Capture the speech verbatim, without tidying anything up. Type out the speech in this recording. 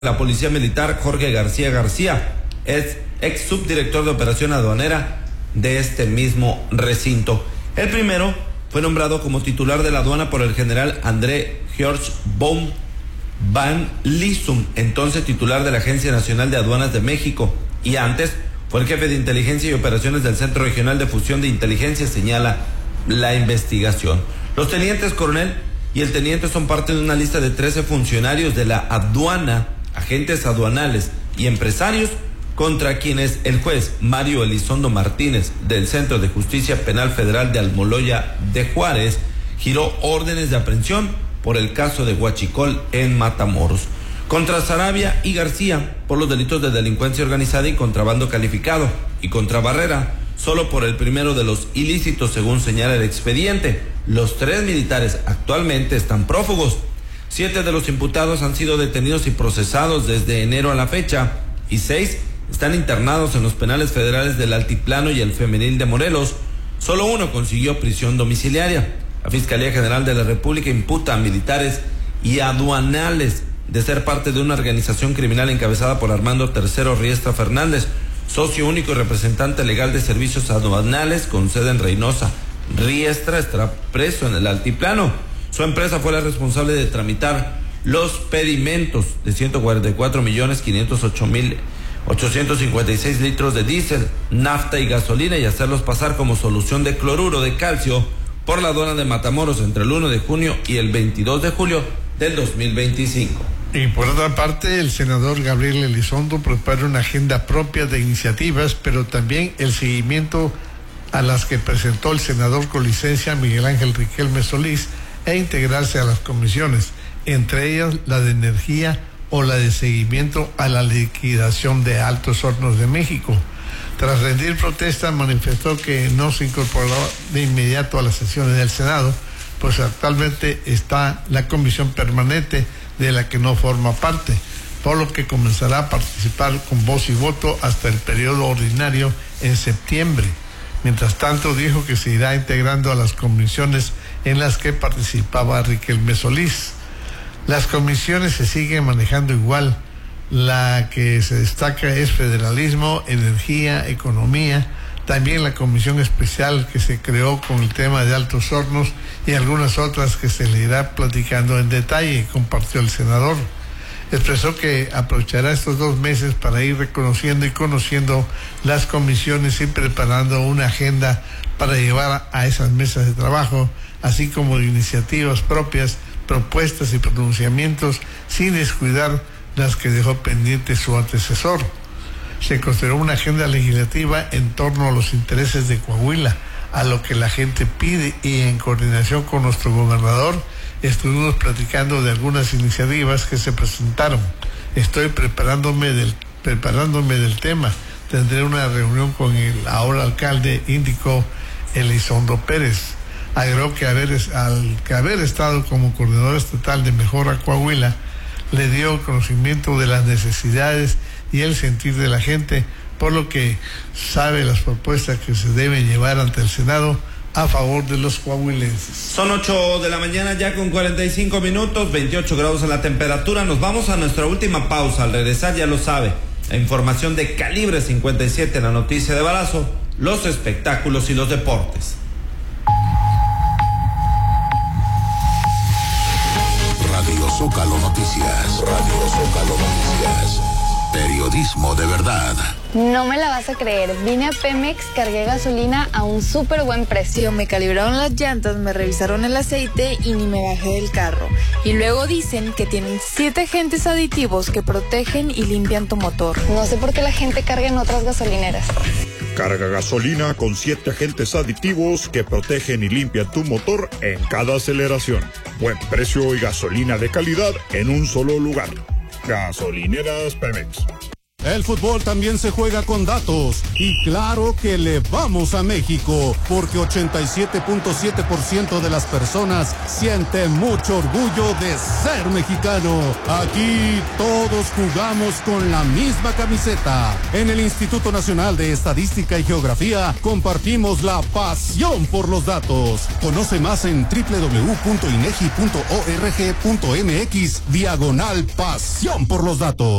La Policía Militar, Jorge García García, es ex subdirector de operación aduanera de este mismo recinto. El primero fue nombrado como titular de la aduana por el general André George Von Van Lissum, entonces titular de la Agencia Nacional de Aduanas de México, y antes fue el jefe de inteligencia y operaciones del Centro Regional de Fusión de Inteligencia, señala la investigación. Los tenientes coronel y el teniente son parte de una lista de trece funcionarios de la aduana, agentes aduanales y empresarios contra quienes el juez Mario Elizondo Martínez del Centro de Justicia Penal Federal de Almoloya de Juárez giró órdenes de aprehensión por el caso de Huachicol en Matamoros. Contra Sarabia y García por los delitos de delincuencia organizada y contrabando calificado, y contra Barrera solo por el primero de los ilícitos, según señala el expediente. Los tres militares actualmente están prófugos. Siete de los imputados han sido detenidos y procesados desde enero a la fecha, y seis están internados en los penales federales del Altiplano y el Femenil de Morelos. Solo uno consiguió prisión domiciliaria. La Fiscalía General de la República imputa a militares y aduanales de ser parte de una organización criminal encabezada por Armando Tercero Riestra Fernández, socio único y representante legal de servicios aduanales con sede en Reynosa. Riestra está preso en el Altiplano. Su empresa fue la responsable de tramitar los pedimentos de ciento cuarenta y cuatro millones quinientos ocho mil ochocientos cincuenta y seis litros de diésel, nafta y gasolina, y hacerlos pasar como solución de cloruro de calcio por la aduana de Matamoros entre el uno de junio y el veintidós de julio del dos mil veinticinco. Y por otra parte, el senador Gabriel Elizondo prepara una agenda propia de iniciativas, pero también el seguimiento a las que presentó el senador con licencia Miguel Ángel Riquelme Solís, e integrarse a las comisiones, entre ellas la de energía o la de seguimiento a la liquidación de Altos Hornos de México. Tras rendir protesta, manifestó que no se incorporó de inmediato a las sesiones del Senado, pues actualmente está la comisión permanente de la que no forma parte, por lo que comenzará a participar con voz y voto hasta el periodo ordinario en septiembre. Mientras tanto, dijo que se irá integrando a las comisiones en las que participaba Riquelme Solís. Las comisiones se siguen manejando igual. La que se destaca es federalismo, energía, economía, también la comisión especial que se creó con el tema de Altos Hornos y algunas otras que se le irá platicando en detalle, compartió el senador. Expresó que aprovechará estos dos meses para ir reconociendo y conociendo las comisiones y preparando una agenda para llevar a esas mesas de trabajo, así como de iniciativas propias, propuestas y pronunciamientos, sin descuidar las que dejó pendiente su antecesor. Se consideró una agenda legislativa en torno a los intereses de Coahuila, a lo que la gente pide, y en coordinación con nuestro gobernador estuvimos platicando de algunas iniciativas que se presentaron. Estoy preparándome del, preparándome del tema. Tendré una reunión con el ahora alcalde, indicó Elizondo Pérez. Agregó que haber, al que haber estado como coordinador estatal de Mejora Coahuila le dio conocimiento de las necesidades y el sentir de la gente, por lo que sabe las propuestas que se deben llevar ante el Senado a favor de los coahuilenses. Son ocho de la mañana ya con cuarenta y cinco minutos, veintiocho grados en la temperatura. Nos vamos a nuestra última pausa. Al regresar, ya lo sabe, la información de Calibre cincuenta y siete, la noticia de balazo, los espectáculos y los deportes. Radio Zócalo Noticias. Radio Zócalo Noticias. Periodismo de verdad. No me la vas a creer. Vine a Pemex, cargué gasolina a un súper buen precio. Me calibraron las llantas, me revisaron el aceite y ni me bajé del carro. Y luego dicen que tienen siete agentes aditivos que protegen y limpian tu motor. No sé por qué la gente carga en otras gasolineras. Carga gasolina con siete agentes aditivos que protegen y limpian tu motor en cada aceleración. Buen precio y gasolina de calidad en un solo lugar. Gasolineras Pemex. El fútbol también se juega con datos y claro que le vamos a México porque ochenta y siete punto siete por ciento de las personas sienten mucho orgullo de ser mexicano. Aquí todos jugamos con la misma camiseta. En el Instituto Nacional de Estadística y Geografía compartimos la pasión por los datos. Conoce más en doble u doble u doble u punto inegi punto org punto mx diagonal pasión por los datos.